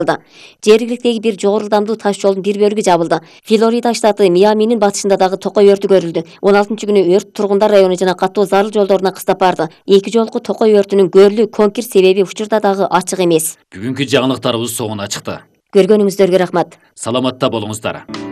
Жергиликтеги бир жогору ылдамдуу таш жолдун бир бөлүгү жабылды. Флорида штаты Миаминин батышында дагы токой өртү көрүлдү. 16-күнү өрт тургундар району жана каттоо зарыл жолдоруна кыстап барды. Эки жолку токой өртүнүн көрлүү конкрет себеби учурда дагы ачык эмес. Бүгүнкү жаңылыктарыбыз соңуна чыкты. Көргөнүңүздөргө рахмат. Саламатта болуңуздар.